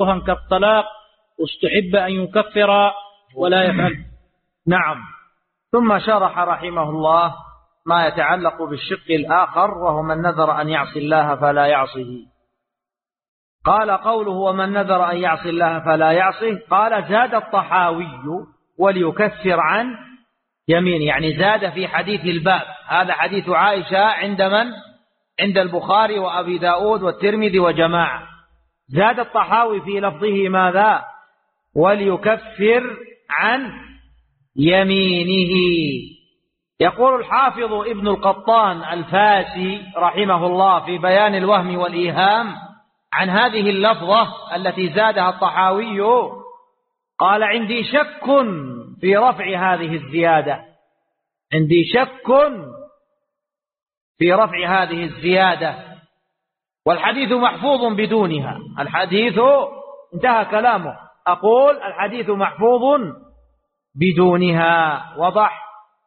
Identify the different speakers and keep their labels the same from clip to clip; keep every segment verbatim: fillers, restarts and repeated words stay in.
Speaker 1: كالطلاق استحب أن يكفر ولا يفعل.
Speaker 2: نعم. ثم شرح رحمه الله ما يتعلق بالشق الآخر، وهو من نذر أن يعصي الله فلا يعصيه. قال قوله ومن نذر أن يعصي الله فلا يعصيه، قال زاد الطحاوي وليكفر عن يمين، يعني زاد في حديث الباب. هذا حديث عائشة عند من؟ عند البخاري وأبي داود والترمذي وجماعة. زاد الطحاوي في لفظه ماذا؟ وليكفر عن يمينه. يقول الحافظ ابن القطان الفاسي رحمه الله في بيان الوهم والإيهام عن هذه اللفظة التي زادها الطحاوي، قال عندي شك في رفع هذه الزيادة، عندي شك في رفع هذه الزيادة، والحديث محفوظ بدونها. الحديث انتهى كلامه، أقول الحديث محفوظ بدونها. وضح.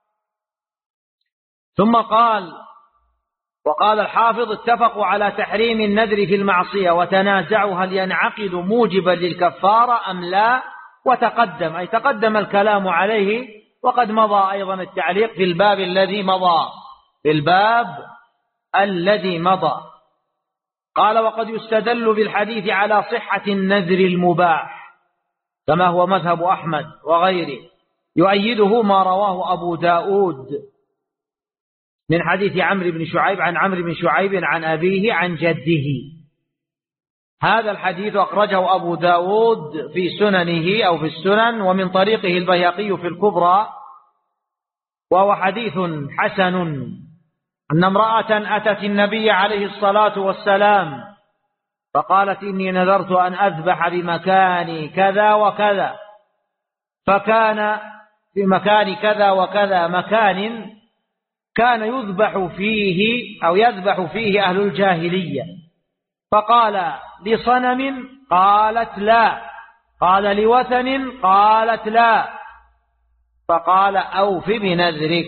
Speaker 2: ثم قال وقال الحافظ اتفقوا على تحريم النذر في المعصية وتنازعوا هل ينعقد موجبا للكفارة أم لا، وتقدم أي تقدم الكلام عليه، وقد مضى أيضا التعليق في الباب الذي مضى في الباب الذي مضى. قال وقد يستدل بالحديث على صحة النذر المباح كما هو مذهب أحمد وغيره، يؤيده ما رواه أبو داود من حديث عمرو بن شعيب عن عمرو بن شعيب عن أبيه عن جده. هذا الحديث أخرجه أبو داود في سننه أو في السنن، ومن طريقه البيهقي في الكبرى، وهو حديث حسن. أن امرأة أتت النبي عليه الصلاة والسلام فقالت إني نذرت أن أذبح بمكان كذا وكذا، فكان في مكان كذا وكذا مكان كان يذبح فيه أو يذبح فيه أهل الجاهلية، فقال لصنم؟ قالت لا. قال لوثن؟ قالت لا. فقال أوف بنذرك.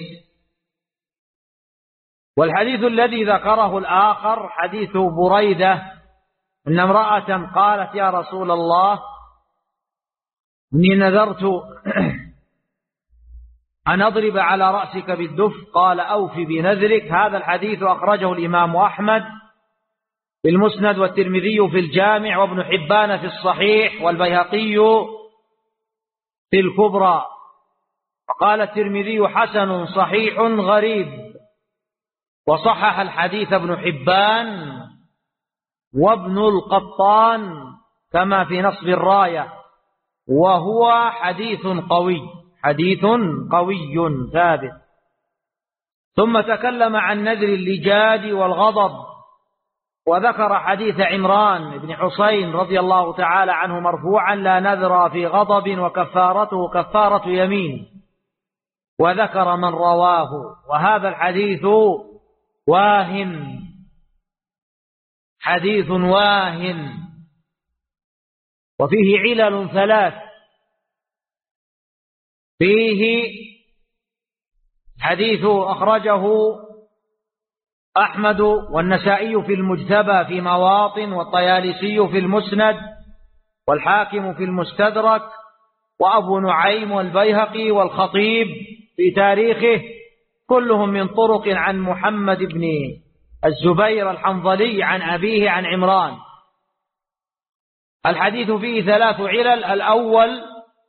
Speaker 2: والحديث الذي ذكره الآخر حديث بريدة أن امرأة قالت يا رسول الله إني نذرت أن أضرب على رأسك بالدف، قال أوف بنذرك. هذا الحديث أخرجه الإمام أحمد في المسند والترمذي في الجامع وابن حبان في الصحيح والبيهقي في الكبرى. وقال الترمذي حسن صحيح غريب، وصحح الحديث ابن حبان وابن القطان كما في نصب الراية، وهو حديث قوي، حديث قوي ثابت. ثم تكلم عن نذر اللجاج والغضب، وذكر حديث عمران بن حسين رضي الله تعالى عنه مرفوعا لا نذر في غضب وكفارته كفارة يمين، وذكر من رواه. وهذا الحديث واهن، حديث واهن، وفيه علل ثلاث. فيه حديث أخرجه أحمد والنسائي في المجتبى في مواطن، والطيالسي في المسند، والحاكم في المستدرك، وأبو نعيم والبيهقي والخطيب في تاريخه، كلهم من طرق عن محمد بن الزبير الحنظلي عن أبيه عن عمران. الحديث فيه ثلاث علل. الأول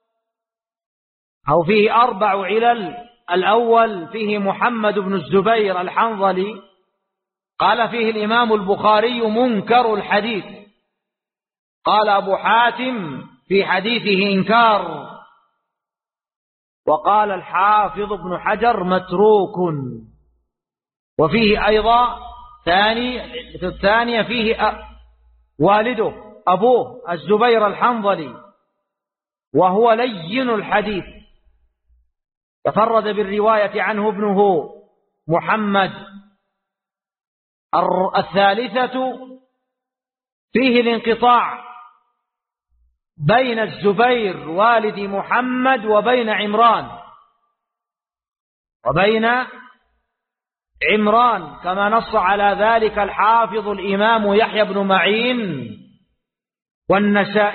Speaker 2: أو فيه أربع علل. الأول فيه محمد بن الزبير الحنظلي، قال فيه الإمام البخاري منكر الحديث، قال أبو حاتم في حديثه إنكار، وقال الحافظ ابن حجر متروك. وفيه أيضا ثاني الثانية فيه والده أبوه الزبير الحنظلي، وهو لين الحديث، تفرد بالرواية عنه ابنه محمد. الثالثة فيه الانقطاع بين الزبير والد محمد وبين عمران وبين عمران كما نص على ذلك الحافظ الإمام يحيى بن معين والنسائي